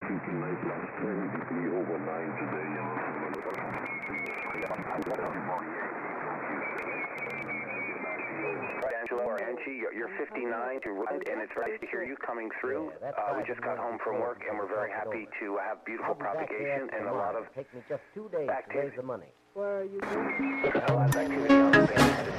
tonight, last 20 degree over 9 today, Angelo or Angie, you're 59, and it's nice to hear you coming through. We just got home from work, and we're very happy to have beautiful propagation and a lot of Take me just 2 days to raise the money. a lot of activity on the band.